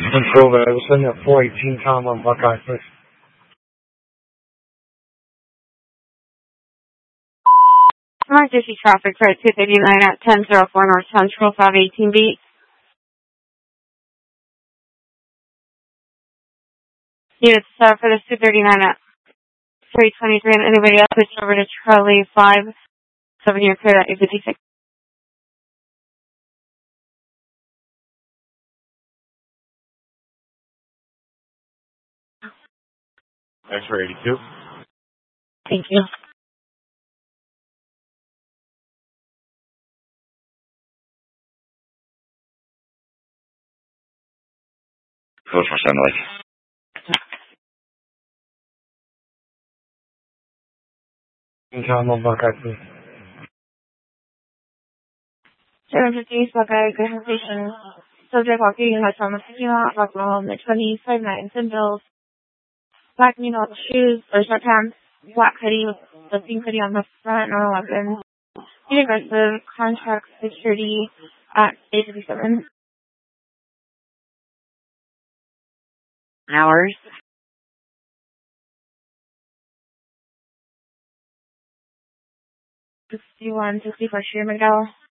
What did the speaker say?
Control that. I was sending a 418 Tom on Buckeye, please. Emergency traffic for 239 at 1004 North Central, 518B. Units for this 239 at 323, and anybody else is over to Charlie 5, 7 year clear at 856. X-ray 82. Thank you. Close for Sunlight. Tom on Buckeye, please. 750 Buckeye, good conversation. Subject walking in from the parking lot, alcohol on the 25 night and bills. Black needle shoes or short pants, black hoodie with the pink hoodie on the front, no weapons. Aggressive contract security at 857. Hours. 6164 Sheer Miguel.